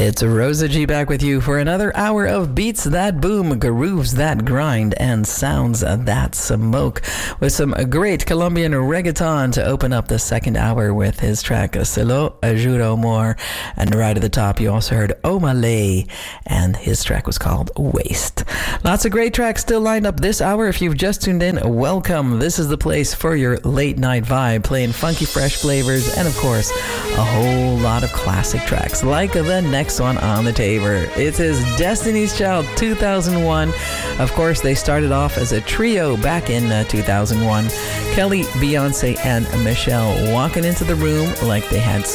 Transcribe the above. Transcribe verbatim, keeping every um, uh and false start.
It's Rosa G back with you for another hour of beats that boom, grooves that grind, and sounds that smoke, with some great Colombian reggaeton to open up the second hour with his track Solo Juro More. And right at the top, you also heard Omale, and his track was called Waste. Lots of great tracks still lined up this hour. If you've just tuned in, welcome. This is the place for your late night vibe, playing funky fresh flavors and, of course, a whole lot of classic tracks like the next one on the table. It is Destiny's Child two thousand one. Of course, they started off as a trio back in uh, two thousand one. Kelly, Beyonce, and Michelle walking into the room like they had